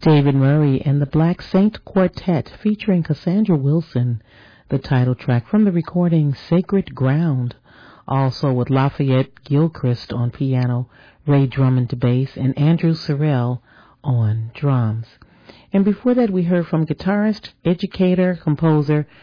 David Murray and the Black Saint Quartet featuring Cassandra Wilson, the title track from the recording Sacred Ground, also with Lafayette Gilchrist on piano, Ray Drummond bass, and Andrew Sorrell on drums. And before that we heard from guitarist, educator, composer